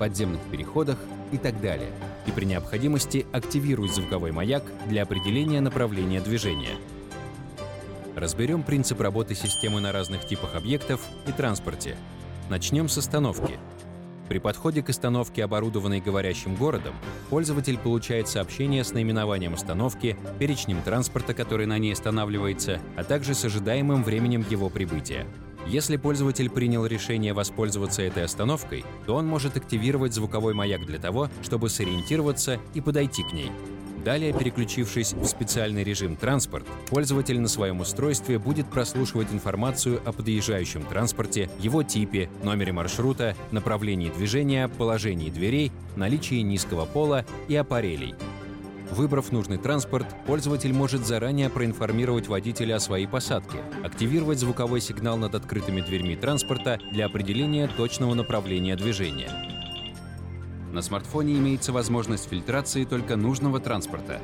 подземных переходах и так далее. И при необходимости активируй звуковой маяк для определения направления движения. Разберем принцип работы системы на разных типах объектов и транспорте. Начнем с остановки. При подходе к остановке, оборудованной говорящим городом, пользователь получает сообщение с наименованием остановки, перечнем транспорта, который на ней останавливается, а также с ожидаемым временем его прибытия. Если пользователь принял решение воспользоваться этой остановкой, то он может активировать звуковой маяк для того, чтобы сориентироваться и подойти к ней. Далее, переключившись в специальный режим «Транспорт», пользователь на своем устройстве будет прослушивать информацию о подъезжающем транспорте, его типе, номере маршрута, направлении движения, положении дверей, наличии низкого пола и аппарелей. Выбрав нужный транспорт, пользователь может заранее проинформировать водителя о своей посадке, активировать звуковой сигнал над открытыми дверьми транспорта для определения точного направления движения. На смартфоне имеется возможность фильтрации только нужного транспорта.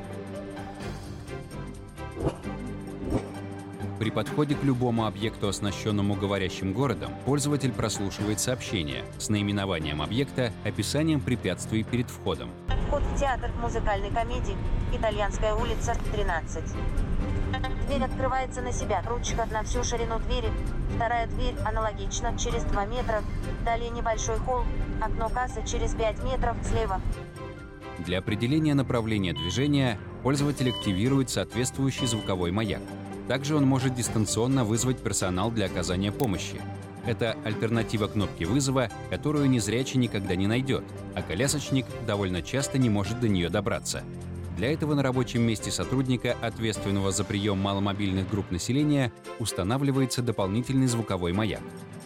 При подходе к любому объекту, оснащенному говорящим городом, пользователь прослушивает сообщение с наименованием объекта, описанием препятствий перед входом. Вход в театр музыкальной комедии «Итальянская улица, 13». Дверь открывается на себя, ручка на всю ширину двери. Вторая дверь аналогично, через 2 метра. Далее небольшой холл, окно кассы через 5 метров слева. Для определения направления движения пользователь активирует соответствующий звуковой маяк. Также он может дистанционно вызвать персонал для оказания помощи. Это альтернатива кнопки вызова, которую незрячий никогда не найдет, а колясочник довольно часто не может до нее добраться. Для этого на рабочем месте сотрудника, ответственного за прием маломобильных групп населения, устанавливается дополнительный звуковой маяк.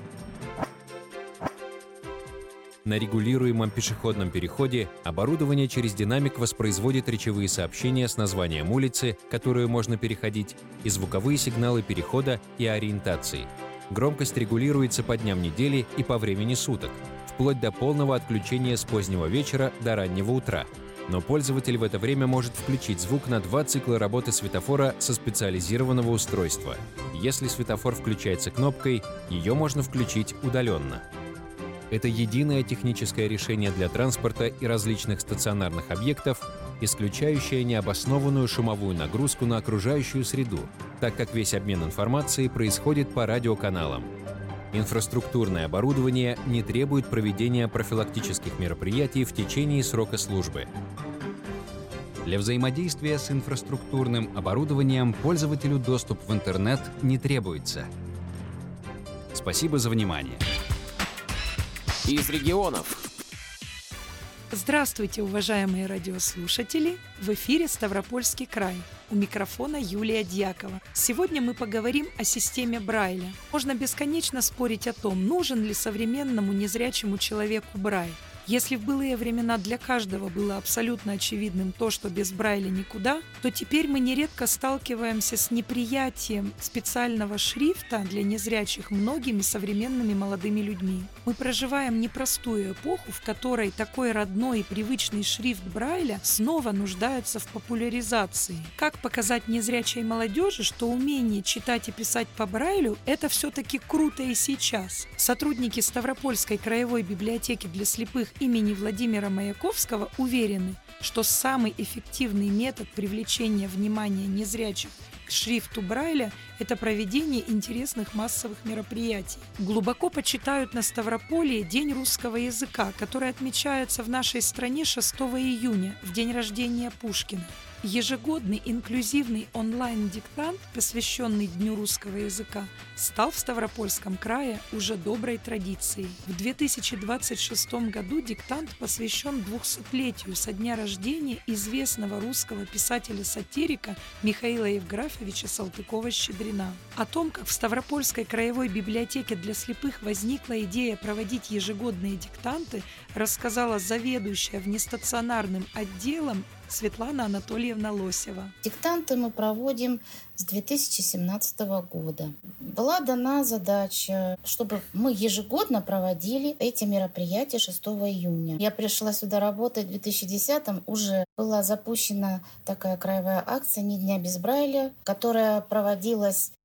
На регулируемом пешеходном переходе оборудование через динамик воспроизводит речевые сообщения с названием улицы, которую можно переходить, и звуковые сигналы перехода и ориентации. Громкость регулируется по дням недели и по времени суток, вплоть до полного отключения с позднего вечера до раннего утра. Но пользователь в это время может включить звук на 2 цикла работы светофора со специализированного устройства. Если светофор включается кнопкой, ее можно включить удаленно. Это единое техническое решение для транспорта и различных стационарных объектов, исключающее необоснованную шумовую нагрузку на окружающую среду, так как весь обмен информацией происходит по радиоканалам. Инфраструктурное оборудование не требует проведения профилактических мероприятий в течение срока службы. Для взаимодействия с инфраструктурным оборудованием пользователю доступ в интернет не требуется. Спасибо за внимание. Из регионов. Здравствуйте, уважаемые радиослушатели! В эфире Ставропольский край. У микрофона Юлия Дьякова. Сегодня мы поговорим о системе Брайля. Можно бесконечно спорить о том, нужен ли современному незрячему человеку Брайль. Если в былые времена для каждого было абсолютно очевидным то, что без Брайля никуда, то теперь мы нередко сталкиваемся с неприятием специального шрифта для незрячих многими современными молодыми людьми. Мы проживаем непростую эпоху, в которой такой родной и привычный шрифт Брайля снова нуждается в популяризации. Как показать незрячей молодежи, что умение читать и писать по Брайлю – это все-таки круто и сейчас? Сотрудники Ставропольской краевой библиотеки для слепых имени Владимира Маяковского уверены, что самый эффективный метод привлечения внимания незрячих к шрифту Брайля – это проведение интересных массовых мероприятий. Глубоко почитают на Ставрополье День русского языка, который отмечается в нашей стране 6 июня, в день рождения Пушкина. Ежегодный инклюзивный онлайн-диктант, посвященный Дню русского языка, стал в Ставропольском крае уже доброй традицией. В 2026 году диктант посвящен 200-летию со дня рождения известного русского писателя-сатирика Михаила Евграфовича Салтыкова-Щедрина. О том, как в Ставропольской краевой библиотеке для слепых возникла идея проводить ежегодные диктанты, рассказала заведующая внестационарным отделом Светлана Анатольевна Лосева. Диктанты мы проводим с 2017 года. Была дана задача, чтобы мы ежегодно проводили эти мероприятия 6 июня. Я пришла сюда работать в 2010-м, уже была запущена такая краевая акция «Ни дня без Брайля», которая проводилась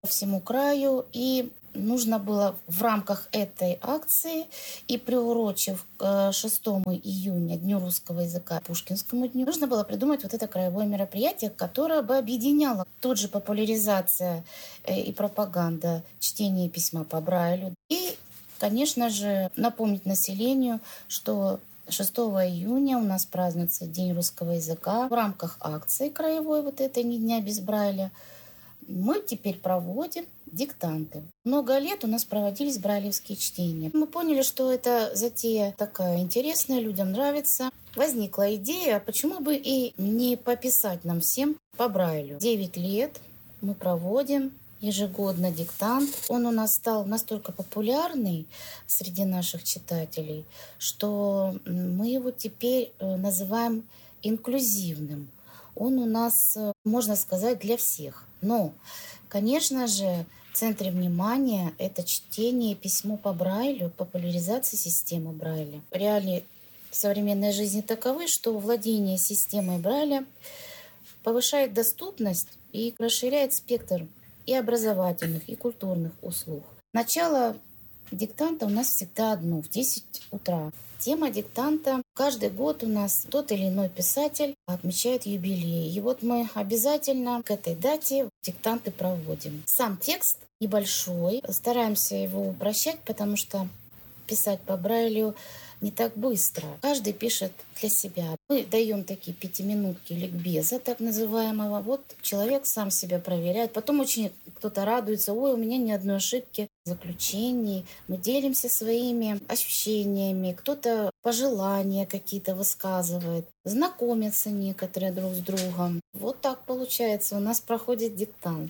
всему краю, и нужно было в рамках этой акции и приурочив к 6 июня, Дню русского языка, Пушкинскому дню, нужно было придумать вот это краевое мероприятие, которое бы объединяло тут же популяризация и пропаганда чтения и письма по Брайлю. И, конечно же, напомнить населению, что 6 июня у нас празднуется День русского языка. В рамках акции краевой вот этой «Ни дня без Брайля» мы теперь проводим диктанты. Много лет у нас проводились брайлевские чтения. Мы поняли, что эта затея такая интересная, людям нравится. Возникла идея, а почему бы и не пописать нам всем по Брайлю. 9 лет мы проводим ежегодно диктант. Он у нас стал настолько популярный среди наших читателей, что мы его теперь называем инклюзивным. Он у нас, можно сказать, для всех. Но, конечно же, в центре внимания это чтение и письмо по Брайлю, популяризация системы Брайля. Реалии современной жизни таковы, что владение системой Брайля повышает доступность и расширяет спектр и образовательных, и культурных услуг. Начало диктанта у нас всегда одно, в 10 утра. Тема диктанта. Каждый год у нас тот или иной писатель отмечает юбилей. И вот мы обязательно к этой дате диктанты проводим. Сам текст небольшой. Стараемся его упрощать, потому что писать по Брайлю не так быстро. Каждый пишет для себя. Мы даем такие 5-минутки ликбеза, так называемого. Вот человек сам себя проверяет. Потом очень кто-то радуется. Ой, у меня ни одной ошибки в заключении. Мы делимся своими ощущениями. Кто-то пожелания какие-то высказывает. Знакомятся некоторые друг с другом. Вот так получается. У нас проходит диктант.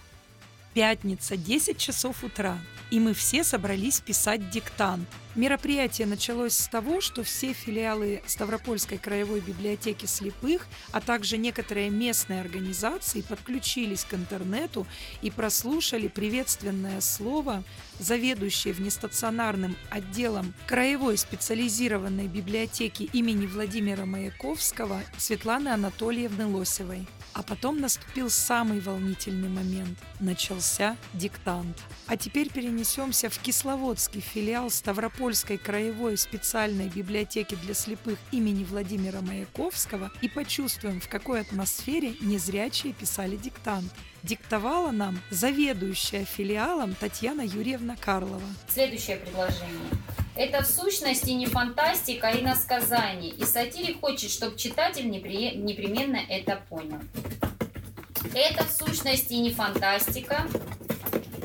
Пятница, 10 часов утра, и мы все собрались писать диктант. Мероприятие началось с того, что все филиалы Ставропольской краевой библиотеки слепых, а также некоторые местные организации подключились к интернету и прослушали приветственное слово заведующей внестационарным отделом краевой специализированной библиотеки имени Владимира Маяковского Светланы Анатольевны Лосевой. А потом наступил самый волнительный момент. Начался диктант. А теперь перенесемся в Кисловодский филиал Ставропольской краевой специальной библиотеки для слепых имени Владимира Маяковского и почувствуем, в какой атмосфере незрячие писали диктант. Диктовала нам заведующая филиалом Татьяна Юрьевна Карлова. Следующее предложение. Это в сущности не фантастика, а иносказание. И сатирик хочет, чтобы читатель непременно это понял. Это в сущности не фантастика,